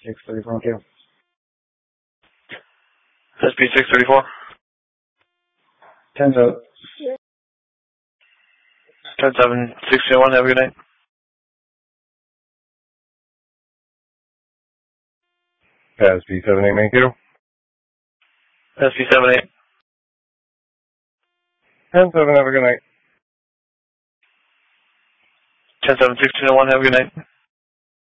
634, thank you. SP 634. 10-7. 10-7, 601, have a good night. SP 78, thank you. SP 78. 10-7, have a good night. 10-7, 1601, have a good night.